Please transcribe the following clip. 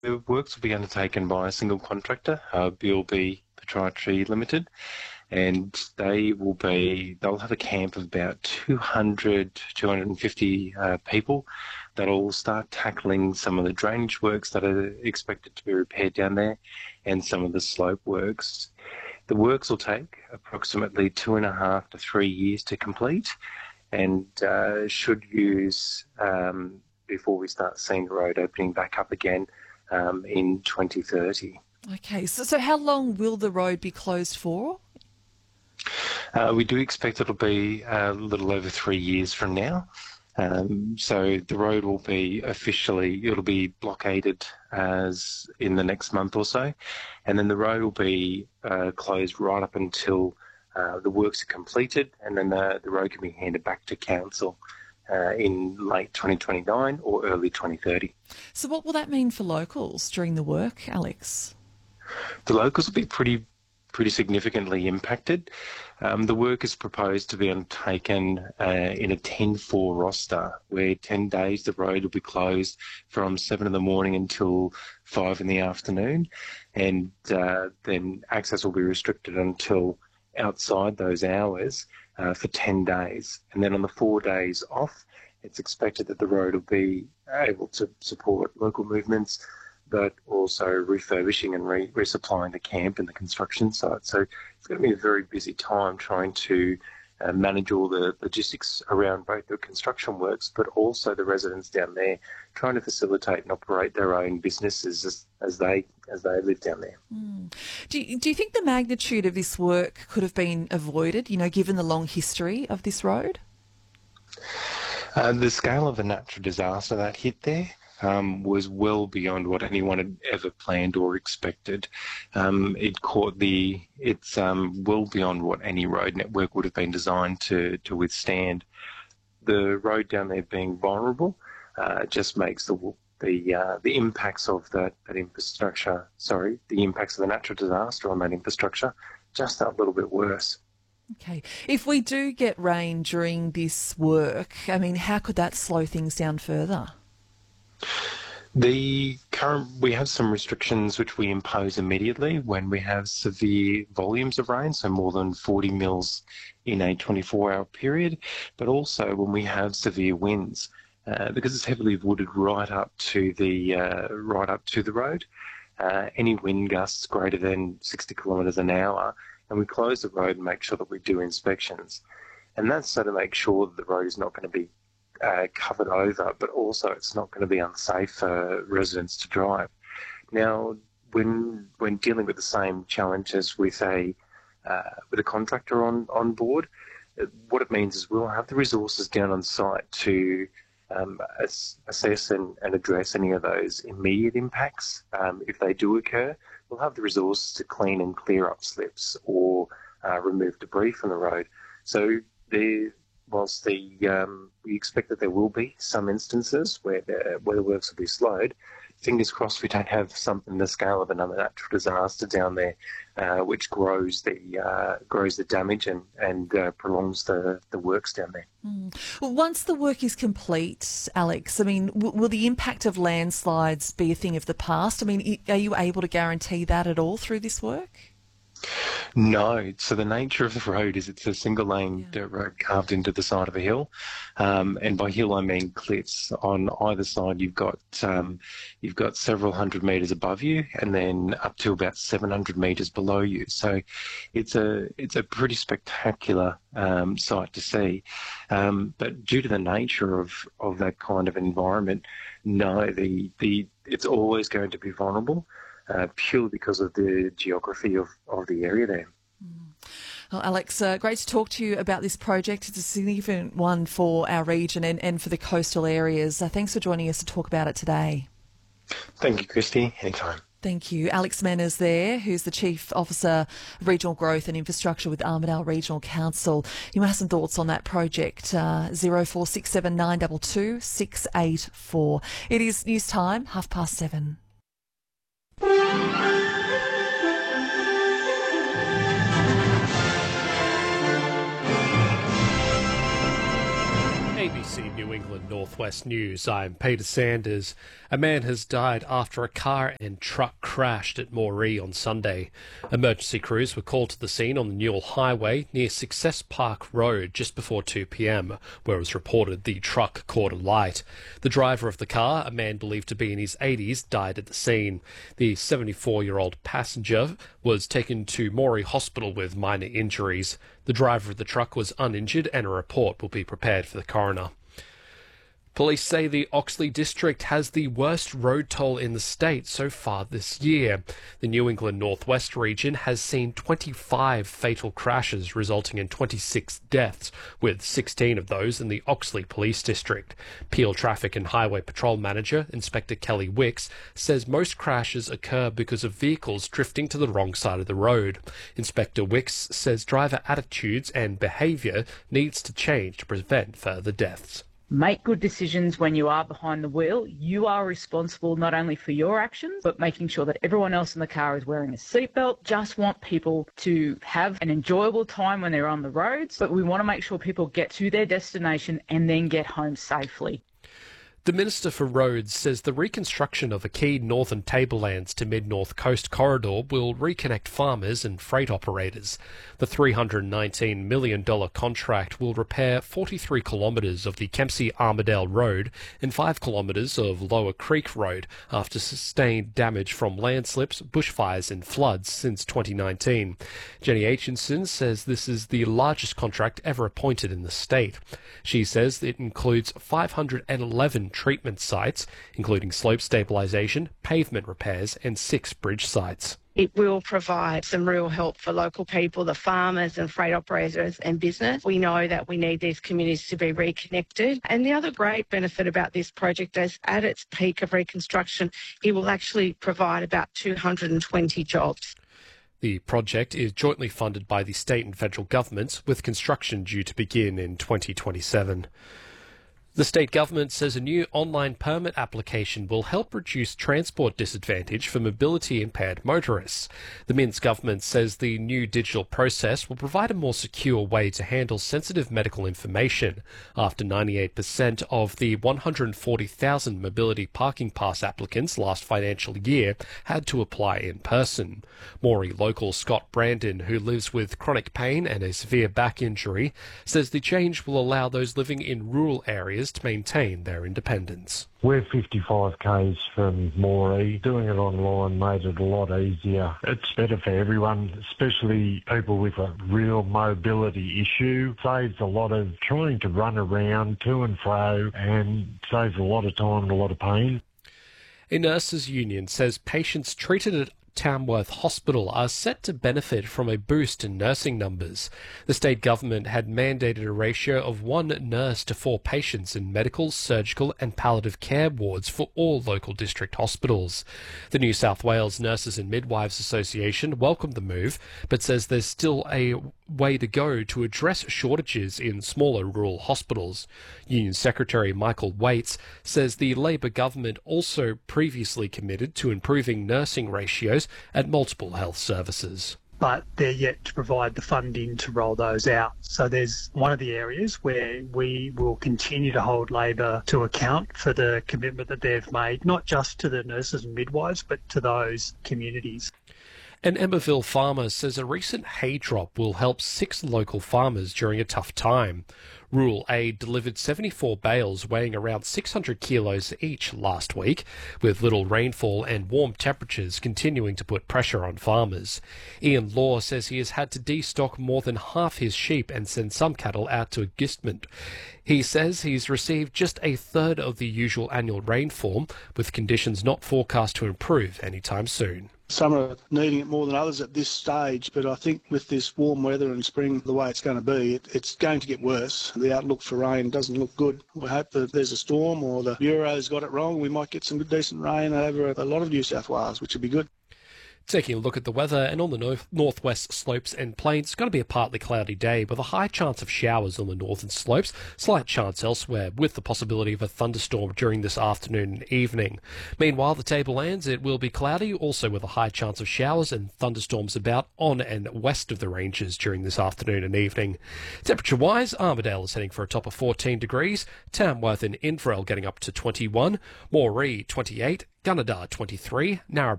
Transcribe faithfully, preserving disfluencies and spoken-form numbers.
The works will be undertaken by a single contractor, uh, B L B Proprietary Limited, and they will be, they'll have a camp of about two hundred, two hundred fifty uh, people that'll start tackling some of the drainage works that are expected to be repaired down there and some of the slope works. The works will take approximately two and a half to three years to complete and uh, should use um, before we start seeing the road opening back up again um, in twenty thirty. Okay, so, so how long will the road be closed for? Uh, we do expect it'll be a little over three years from now. Um, so the road will be officially, it'll be blockaded as in the next month or so, and then the road will be uh, closed right up until uh, the works are completed, and then the, the road can be handed back to council uh, in late twenty twenty-nine or early twenty thirty. So what will that mean for locals during the work, Alex? The locals will be pretty pretty significantly impacted. Um, the work is proposed to be undertaken uh, in a ten four roster, where ten days the road will be closed from seven in the morning until five in the afternoon, and uh, then access will be restricted until outside those hours uh, for ten days. And then on the four days off, it's expected that the road will be able to support local movements, but also refurbishing and re- resupplying the camp and the construction site. So it's going to be a very busy time trying to uh, manage all the logistics around both the construction works, but also the residents down there, trying to facilitate and operate their own businesses as, as they as they live down there. Mm. Do you, do you think the magnitude of this work could have been avoided, you know, given the long history of this road? Uh, the scale of the natural disaster that hit there Um, was well beyond what anyone had ever planned or expected. Um, it caught the, it's um, well beyond what any road network would have been designed to, to withstand. The road down there being vulnerable uh, just makes the the uh, the impacts of that, that infrastructure, sorry, the impacts of the natural disaster on that infrastructure just that little bit worse. Okay. If we do get rain during this work, I mean, how could that slow things down further? The current, we have some restrictions which we impose immediately when we have severe volumes of rain, so more than forty mils in a twenty-four hour period, but also when we have severe winds, uh, because it's heavily wooded right up to the uh, right up to the road. Uh, any wind gusts greater than sixty kilometres an hour, and we close the road and make sure that we do inspections, and that's so to make sure that the road is not going to be Uh, covered over, but also it's not going to be unsafe for residents to drive. Now, when when dealing with the same challenges with a uh, with a contractor on on board, uh, what it means is we'll have the resources down on site to um, ass- assess and, and address any of those immediate impacts. Um, if they do occur, we'll have the resources to clean and clear up slips or uh, remove debris from the road. So there. Whilst the um, we expect that there will be some instances where the, where the works will be slowed, fingers crossed we don't have something the scale of another natural disaster down there, uh, which grows the uh, grows the damage and and uh, prolongs the, the works down there. Mm. Well, once the work is complete, Alex, I mean, w- will the impact of landslides be a thing of the past? I mean, i- are you able to guarantee that at all through this work? No. So the nature of the road is it's a single lane Yeah. dirt road carved into the side of a hill. Um, and by hill, I mean cliffs. On either side, you've got, um, you've got several hundred metres above you and then up to about seven hundred metres below you. So it's a, it's a pretty spectacular, um, sight to see. Um, but due to the nature of, of that kind of environment, no, the, the, it's always going to be vulnerable. Uh, purely because of the geography of, of the area there. Well, Alex, uh, great to talk to you about this project. It's a significant one for our region and, and for the coastal areas. Uh, thanks for joining us to talk about it today. Thank you, Christy. Anytime. Thank you. Alex Manners there, who's the Chief Officer of Regional Growth and Infrastructure with Armidale Regional Council. You might have some thoughts on that project. Uh, zero four six seven nine two two six eight four. It is news time, half past seven. A B C New England Northwest News, I'm Peter Sanders. A man has died after a car and truck crashed at Moree on Sunday. Emergency crews were called to the scene on the Newell Highway near Success Park Road just before two p m, where it was reported the truck caught a light. The driver of the car, a man believed to be in his eighties, died at the scene. The seventy-four-year-old passenger was taken to Moree Hospital with minor injuries. The driver of the truck was uninjured and a report will be prepared for the coroner. Police say the Oxley district has the worst road toll in the state so far this year. The New England Northwest region has seen twenty-five fatal crashes, resulting in twenty-six deaths, with sixteen of those in the Oxley Police District. Peel Traffic and Highway Patrol Manager, Inspector Kelly Wicks, says most crashes occur because of vehicles drifting to the wrong side of the road. Inspector Wicks says driver attitudes and behaviour needs to change to prevent further deaths. Make good decisions when you are behind the wheel. You are responsible not only for your actions, but making sure that everyone else in the car is wearing a seatbelt. Just want people to have an enjoyable time when they're on the roads, but we want to make sure people get to their destination and then get home safely. The Minister for Roads says the reconstruction of a key northern tablelands to mid-north coast corridor will reconnect farmers and freight operators. The three hundred nineteen million dollars contract will repair forty-three kilometres of the Kempsey-Armidale Road and five kilometres of Lower Creek Road after sustained damage from landslips, bushfires and floods since twenty nineteen. Jenny Aitchison says this is the largest contract ever appointed in the state. She says it includes five hundred eleven treatment sites, including slope stabilisation, pavement repairs and six bridge sites. It will provide some real help for local people, the farmers and freight operators and business. We know that we need these communities to be reconnected. And the other great benefit about this project is at its peak of reconstruction, it will actually provide about two hundred twenty jobs. The project is jointly funded by the state and federal governments, with construction due to begin in twenty twenty-seven. The state government says a new online permit application will help reduce transport disadvantage for mobility-impaired motorists. The Minns government says the new digital process will provide a more secure way to handle sensitive medical information after ninety-eight percent of the one hundred forty thousand mobility parking pass applicants last financial year had to apply in person. Moree local Scott Brandon, who lives with chronic pain and a severe back injury, says the change will allow those living in rural areas to maintain their independence. We're fifty-five kays from Moree. Doing it online made it a lot easier. It's better for everyone, especially people with a real mobility issue. Saves a lot of trying to run around to and fro and saves a lot of time and a lot of pain. A nurses' union says patients treated at Tamworth Hospital are set to benefit from a boost in nursing numbers. The state government had mandated a ratio of one nurse to four patients in medical, surgical and palliative care wards for all local district hospitals. The New South Wales Nurses and Midwives Association welcomed the move, but says there's still a way to go to address shortages in smaller rural hospitals. Union Secretary Michael Waits says the Labor government also previously committed to improving nursing ratios at multiple health services. But they're yet to provide the funding to roll those out. So there's one of the areas where we will continue to hold Labor to account for the commitment that they've made, not just to the nurses and midwives, but to those communities. An Emmaville farmer says a recent hay drop will help six local farmers during a tough time. Rural Aid delivered seventy-four bales weighing around six hundred kilos each last week, with little rainfall and warm temperatures continuing to put pressure on farmers. Ian Law says he has had to destock more than half his sheep and send some cattle out to agistment. He says he's received just a third of the usual annual rainfall, with conditions not forecast to improve anytime soon. Some are needing it more than others at this stage, but I think with this warm weather and spring the way it's going to be, it, it's going to get worse. The outlook for rain doesn't look good. We hope that there's a storm or the Bureau's got it wrong. We might get some good decent rain over a lot of New South Wales, which would be good. Taking a look at the weather, and on the north, northwest slopes and plains, it's going to be a partly cloudy day with a high chance of showers on the northern slopes, slight chance elsewhere with the possibility of a thunderstorm during this afternoon and evening. Meanwhile, the tablelands, it will be cloudy, also with a high chance of showers and thunderstorms about on and west of the ranges during this afternoon and evening. Temperature-wise, Armidale is heading for a top of fourteen degrees, Tamworth and Inverell getting up to twenty-one, Moree twenty-eight, Gunnedah twenty-three, Narrabri